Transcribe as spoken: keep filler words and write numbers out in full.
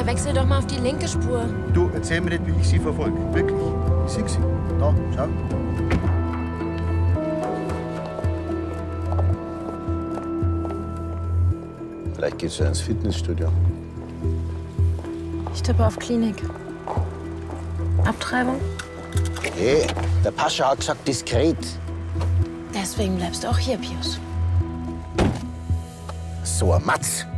wechsel doch mal auf die linke Spur. Du, erzähl mir nicht, wie ich sie verfolge. Wirklich. Ich sehe sie. Da, schau. Vielleicht gehst du ins Fitnessstudio. Ich tippe auf Klinik. Abtreibung? Hey, der Pascha hat gesagt, diskret. Deswegen bleibst du auch hier, Pius. So ein Matz.